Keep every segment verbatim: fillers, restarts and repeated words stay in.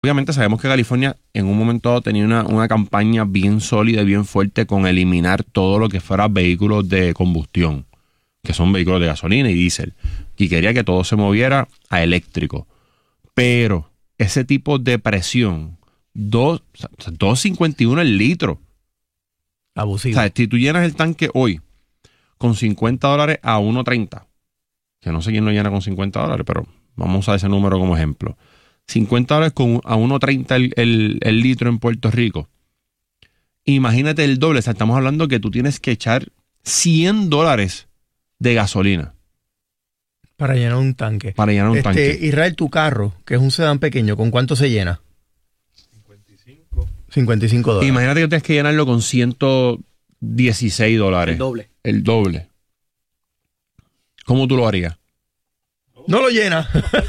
Obviamente sabemos que California en un momento dado tenía una, una campaña bien sólida y bien fuerte con eliminar todo lo que fuera vehículos de combustión, que son vehículos de gasolina y diésel, y quería que todo se moviera a eléctrico. Pero ese tipo de presión, dos cincuenta y uno el litro. Abusivo. O sea, si tú llenas el tanque hoy con cincuenta dólares a uno treinta, que no sé quién lo llena con cincuenta dólares, pero vamos a usar ese número como ejemplo. cincuenta dólares con, a uno treinta el, el, el litro en Puerto Rico. Imagínate el doble. O sea, estamos hablando que tú tienes que echar cien dólares de gasolina. Para llenar un tanque. Para llenar un este, tanque. Israel, tu carro, que es un sedán pequeño, ¿con cuánto se llena? cincuenta y cinco. cincuenta y cinco dólares. Imagínate que tienes que llenarlo con ciento dieciséis dólares. El doble. El doble. ¿Cómo tú lo harías? No lo llena.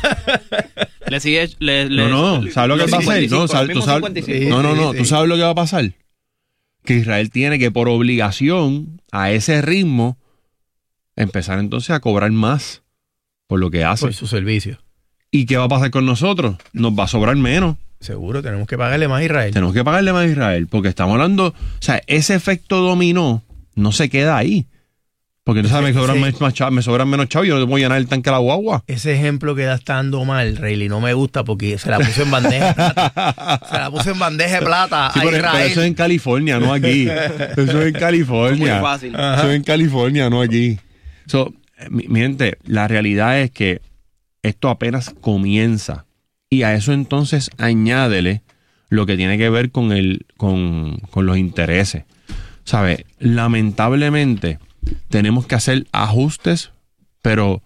Le sigue. Le, le, No, no, ¿sabes lo que va a pasar? No, ¿sabes, tú sabes, Sí, no, no, sí, no, sí. ¿tú sabes lo que va a pasar? Que Israel tiene que, por obligación, a ese ritmo, empezar entonces a cobrar más por lo que hace. Por su servicio. ¿Y qué va a pasar con nosotros? Nos va a sobrar menos. Seguro, tenemos que pagarle más a Israel. Tenemos que pagarle más a Israel, porque estamos hablando, o sea, ese efecto dominó no se queda ahí. Porque tú sabes, me sobran, Sí. más, más chavos, me sobran menos chavos y yo no te voy a llenar el tanque a la guagua. Ese ejemplo que da está dando mal, Rayleigh, no me gusta porque se la puso en bandeja de plata. Se la puso en bandeja de plata Sí, a pero, Israel. pero eso es en California, no aquí. Eso es en California. Muy fácil. Eso es en California, no aquí. So, mi, mi gente, la realidad es que esto apenas comienza. Y a eso entonces añádele lo que tiene que ver con, el, con, con los intereses. ¿Sabes? Lamentablemente tenemos que hacer ajustes, pero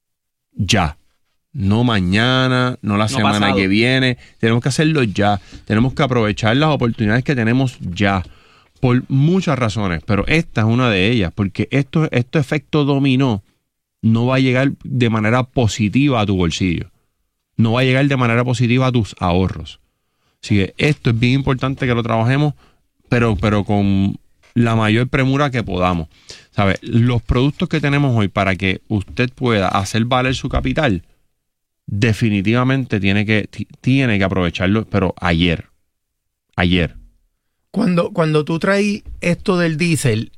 ya. No mañana, no la No semana pasado. que viene. Tenemos que hacerlo ya. Tenemos que aprovechar las oportunidades que tenemos ya. Por muchas razones, pero esta es una de ellas, porque esto, este efecto dominó no va a llegar de manera positiva a tu bolsillo. No va a llegar de manera positiva a tus ahorros. Así que esto es bien importante que lo trabajemos, pero, pero con la mayor premura que podamos. ¿Sabe? Los productos que tenemos hoy para que usted pueda hacer valer su capital, definitivamente tiene que, t- tiene que aprovecharlo, pero ayer. Ayer. Cuando, cuando tú traes esto del diésel,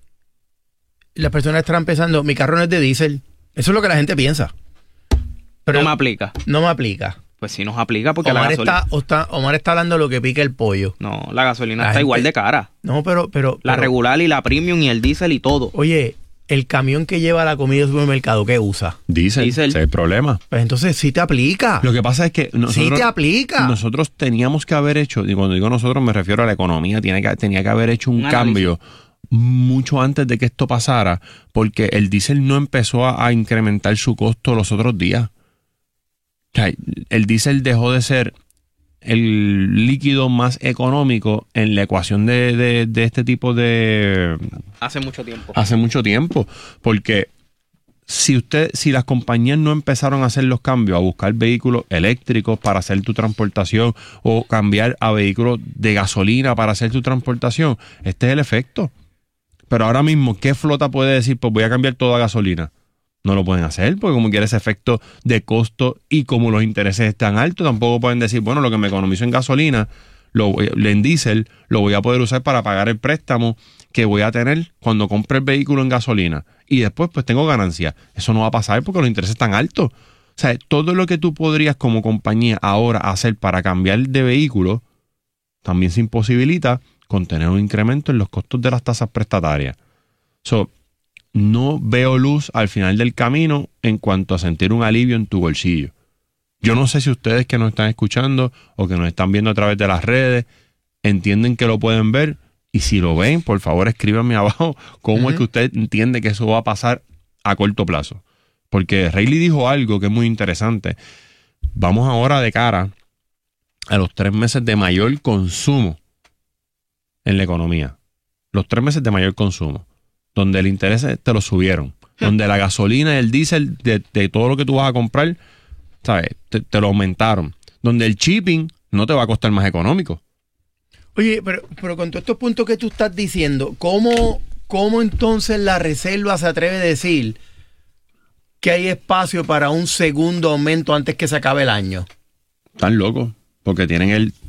las personas están pensando, mi carro no es de diésel. Eso es lo que la gente piensa. Pero no me aplica. no me aplica. Pues sí nos aplica porque la Omar gasolina. está, o está- Omar está hablando de lo que pica el pollo. No, la gasolina La está gente- igual de cara. No, pero, pero, La pero, regular y la premium y el diésel y todo. oye, el camión que lleva la comida al supermercado, ¿qué usa? Dice, Diésel. ese es el problema. Pues entonces sí te aplica. Lo que pasa es que nosotros, sí te aplica. nosotros teníamos que haber hecho, y cuando digo nosotros me refiero a la economía, tiene que, tenía que haber hecho un, Un cambio mucho antes de que esto pasara, porque el diésel no empezó a, a incrementar su costo los otros días. O sea, el diésel dejó de ser el líquido más económico en la ecuación de, de, de este tipo de... Hace mucho tiempo. hace mucho tiempo, porque si usted, si las compañías no empezaron a hacer los cambios, a buscar vehículos eléctricos para hacer tu transportación o cambiar a vehículos de gasolina para hacer tu transportación, este es el efecto. Pero ahora mismo, ¿qué flota puede decir? Pues voy a cambiar todo a gasolina. No lo pueden hacer porque como quiere ese efecto de costo y como los intereses están altos, tampoco pueden decir, bueno, lo que me economizo en gasolina, lo voy, en diésel, lo voy a poder usar para pagar el préstamo que voy a tener cuando compre el vehículo en gasolina. Y después pues tengo ganancia. Eso no va a pasar porque los intereses están altos. O sea, todo lo que tú podrías como compañía ahora hacer para cambiar de vehículo, también se imposibilita con tener un incremento en los costos de las tasas prestatarias. So, no veo luz al final del camino en cuanto a sentir un alivio en tu bolsillo. Yo no sé si ustedes que nos están escuchando o que nos están viendo a través de las redes entienden que lo pueden ver, y si lo ven, por favor escríbanme abajo cómo Uh-huh. es que usted entiende que eso va a pasar a corto plazo. Porque Rayleigh dijo algo que es muy interesante. Vamos ahora de cara a los tres meses de mayor consumo en la economía. Los tres meses de mayor consumo, donde el interés te lo subieron, donde la gasolina y el diésel de, de todo lo que tú vas a comprar, ¿sabes? Te, te lo aumentaron, donde el shipping no te va a costar más económico. Oye, pero, pero con todos estos puntos que tú estás diciendo, ¿cómo, cómo entonces la Reserva se atreve a decir que hay espacio para un segundo aumento antes que se acabe el año? Están locos. porque tienen el